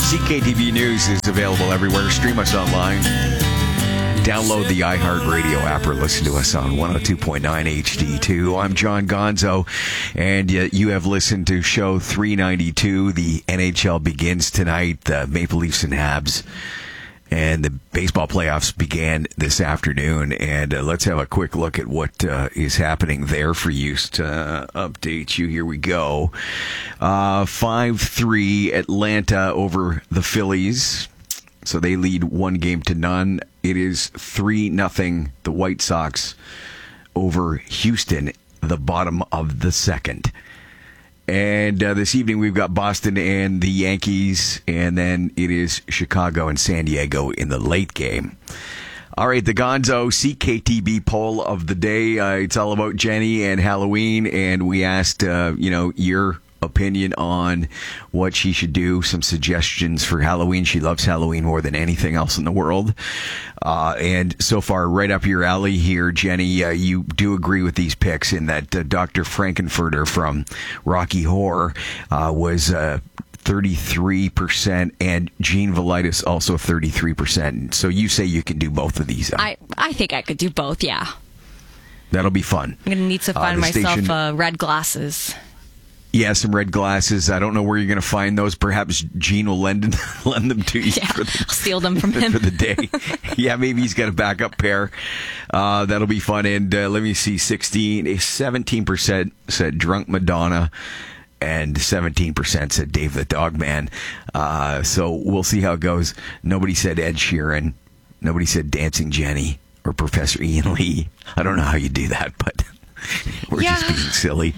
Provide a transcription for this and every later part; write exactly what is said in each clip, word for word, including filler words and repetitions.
C K T V News is available everywhere. Stream us online. Download the iHeartRadio app or listen to us on one oh two point nine H D two. I'm John Gonzo, and uh, you have listened to show three ninety-two. The N H L begins tonight. The Maple Leafs and Habs. And the baseball playoffs began this afternoon, and uh, let's have a quick look at what uh, is happening there for you to uh, update you. Here we go. Uh, five three Atlanta over the Phillies. So they lead one game to none. It is three nothing the White Sox over Houston, the bottom of the second. And uh, this evening we've got Boston and the Yankees, and then it is Chicago and San Diego in the late game. All right, the Gonzo C K T B poll of the day. Uh, it's all about Jenny and Halloween, and we asked, uh, you know, your opinion on what she should do, some suggestions for Halloween. She loves Halloween more than anything else in the world. Uh, and so far, right up your alley here, Jenny, uh, you do agree with these picks in that uh, Doctor Frankenfurter from Rocky Horror uh, was uh, thirty-three percent, and Gene Velitis also thirty-three percent. So you say you can do both of these. Huh? I, I think I could do both, yeah. That'll be fun. I'm going to need to find uh, myself station- uh, red glasses. Yeah, some red glasses. I don't know where you're going to find those. Perhaps Gene will lend, lend them to you. Yeah, for the, I'll steal them from him. For the day. Yeah, maybe he's got a backup pair. Uh, that'll be fun. And uh, let me see, sixteen, seventeen percent said Drunk Madonna, and seventeen percent said Dave the Dogman. Uh, so we'll see how it goes. Nobody said Ed Sheeran. Nobody said Dancing Jenny or Professor Ian Lee. I don't know how you do that, but... We're yeah. just being silly.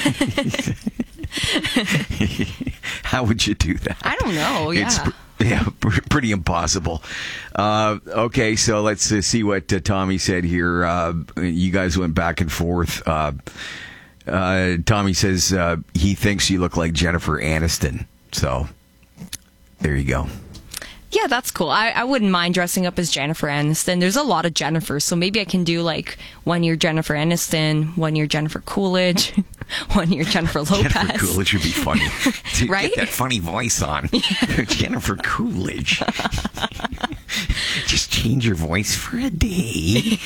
How would you do that? I don't know. Yeah. It's, yeah, pretty impossible. Uh, okay, so let's uh, see what uh, Tommy said here. Uh, you guys went back and forth. Uh, uh, Tommy says uh, he thinks you look like Jennifer Aniston. So there you go. Yeah, that's cool. I, I wouldn't mind dressing up as Jennifer Aniston. There's a lot of Jennifers, so maybe I can do like one year Jennifer Aniston, one year Jennifer Coolidge, one year Jennifer Lopez. Jennifer Coolidge would be funny. To right? Get that funny voice on. Yeah. Jennifer Coolidge. Just change your voice for a day.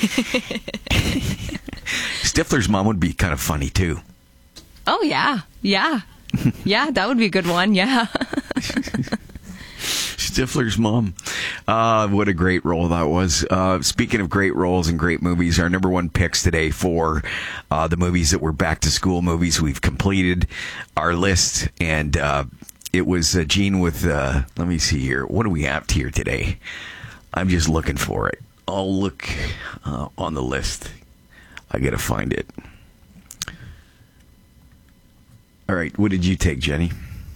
Stifler's mom would be kind of funny too. Oh, yeah. Yeah. Yeah, that would be a good one. Yeah. Stifler's mom. Uh, what a great role that was. Uh, speaking of great roles and great movies, our number one picks today for uh, the movies that were back to school movies. We've completed our list, and uh, it was uh, Gene with, uh, let me see here. What do we have here today? I'm just looking for it. I'll look uh, on the list. I got to find it. All right. What did you take, Jenny?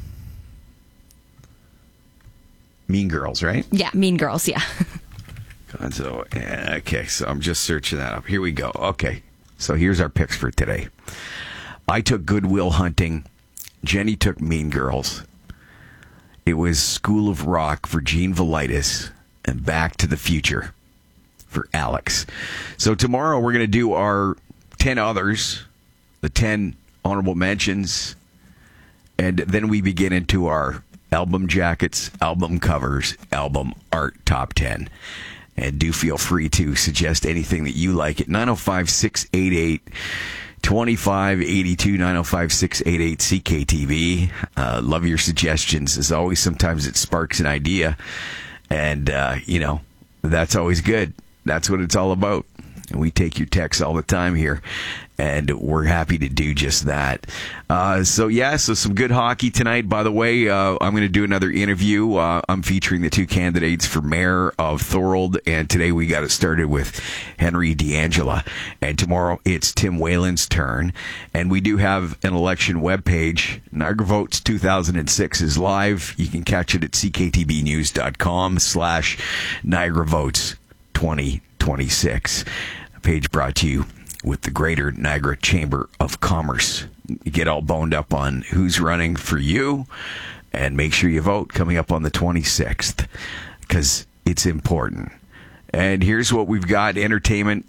Mean Girls, right? Yeah, Mean Girls, yeah. So, okay, so I'm just searching that up. Here we go. Okay, so here's our picks for today. I took Good Will Hunting. Jenny took Mean Girls. It was School of Rock for Gene Velitis, and Back to the Future for Alex. So tomorrow we're going to do our ten others, the ten honorable mentions, and then we begin into our album jackets, album covers, album art top ten. And do feel free to suggest anything that you like at nine oh five, six eight eight, two five eight two, nine oh five, six eight eight, C K T V. Uh, love your suggestions. As always, sometimes it sparks an idea. And, uh, you know, that's always good. That's what it's all about. And we take your texts all the time here. And we're happy to do just that. Uh, so, yeah, so some good hockey tonight. By the way, uh, I'm going to do another interview. Uh, I'm featuring the two candidates for mayor of Thorold. And today we got it started with Henry D'Angela. And tomorrow it's Tim Whalen's turn. And we do have an election webpage. Niagara Votes two thousand six is live. You can catch it at cktbnews.com slash Niagara Votes twenty twenty-six. A page brought to you with the Greater Niagara Chamber of Commerce. You get all boned up on who's running for you, and make sure you vote coming up on the twenty-sixth, because it's important. And here's what we've got. Entertainment.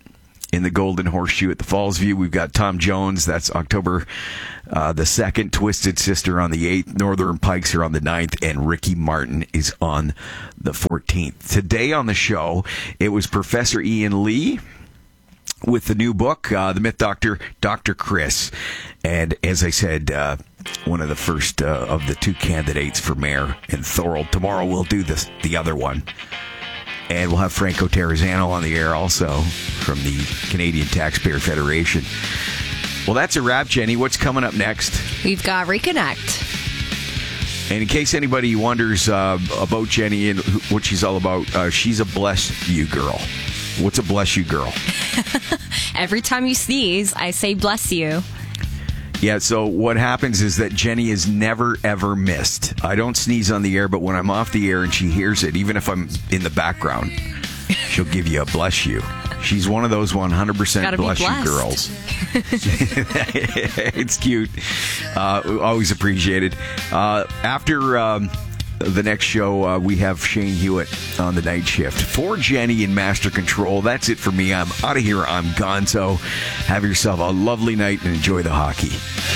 in the Golden Horseshoe at the Fallsview. We've got Tom Jones. That's October uh, the second. Twisted Sister on the eighth. Northern Pikes are on the ninth. And Ricky Martin is on the fourteenth. Today on the show, it was Professor Ian Lee with the new book, uh, The Myth Doctor, Doctor Chris. And as I said, uh, one of the first uh, of the two candidates for mayor in Thorold. Tomorrow we'll do this, the other one. And we'll have Franco Terrazzano on the air also from the Canadian Taxpayer Federation. Well, that's a wrap, Jenny. What's coming up next? We've got Reconnect. And in case anybody wonders uh, about Jenny and what she's all about, uh, she's a bless you girl. What's a bless you girl? Every time you sneeze, I say bless you. Yeah, so what happens is that Jenny is never, ever missed. I don't sneeze on the air, but when I'm off the air and she hears it, even if I'm in the background, she'll give you a bless you. She's one of those one hundred percent bless you girls. It's cute. Uh, always appreciated. Uh, after um, the next show, uh, we have Shane Hewitt on the night shift. For Jenny in Master Control, that's it for me. I'm out of here. I'm Gonzo. Have yourself a lovely night and enjoy the hockey.